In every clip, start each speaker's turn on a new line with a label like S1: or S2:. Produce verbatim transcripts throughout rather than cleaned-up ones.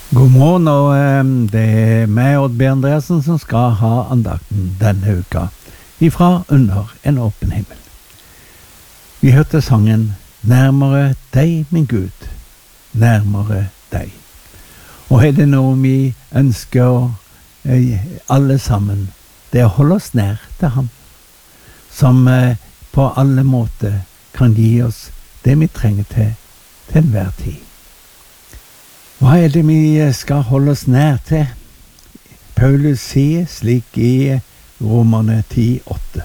S1: God morgen, og eh, det er meg, Oddbjørn Andreasen, som skal ha andakten denne uka, ifra Under en åpen himmel. Vi hørte sangen «Nærmere deg, min Gud, nærmere deg». Og er det noe vi ønsker å, eh, alle sammen, det er å holde oss nær til ham, som eh, på alle måter kan gi oss det vi trenger til, til enhver tid. Hva er det vi skal holde oss nær til? Paulus sier slik i Romerne ti åtte.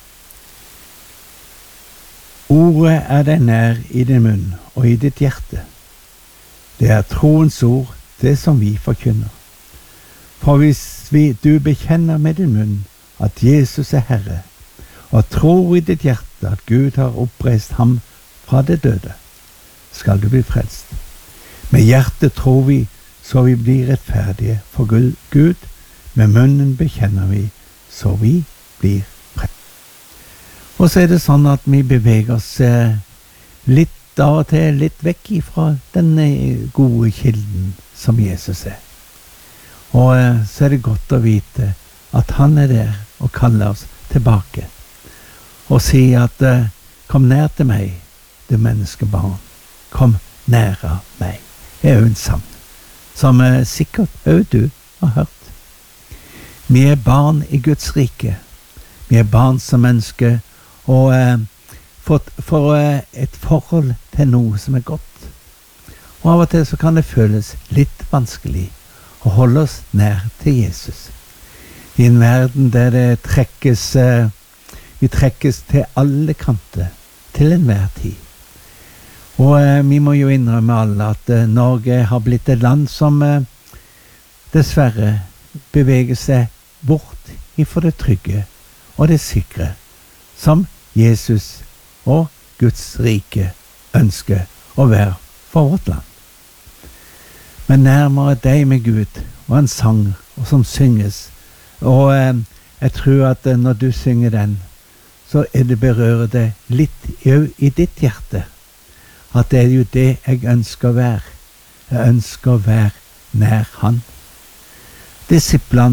S1: Ordet er deg nær i din munn og i ditt hjerte. Det er troens ord, det som vi forkynner. For hvis vi, du bekjenner med din munn at Jesus er Herre, og tror i ditt hjerte at Gud har oppreist ham fra det døde, skal du bli frelst. Med hjertet tror vi, så vi blir rettferdige for Gud. Med munnen bekjenner vi, så vi blir frelst. Og så er det sånn at vi beveger oss litt av og til, litt vekk fra denne gode kilden som Jesus er. Og så er det godt å vite at han er der og kaller oss tilbake. Og sier at kom nær til meg, det menneskebarn. Kom nære meg. Det er jo en sang som eh, sikkert også du har hørt. Vi er barn i Guds rike. Vi er barn som ønsker å eh, få for, eh, et forhold til noe som er godt. Og av og til så kan det føles litt vanskelig å holde oss nær til Jesus. I en verden der det trekkes, eh, vi trekkes til alle kanter, til enhver tid. Og eh, vi må jo innrømme alle at eh, Norge har blitt et land som eh, dessverre beveger seg bort ifra det trygge og det sikre, som Jesus og Guds rike ønsker å være for vårt land. Men nærmere deg med Gud var en sang og som synges, og eh, jeg tror at eh, når du synger den, så er det berører det litt i, i ditt hjerte, at det er jo det jeg ønsker å være. Jeg ønsker å være nær han. Disiplene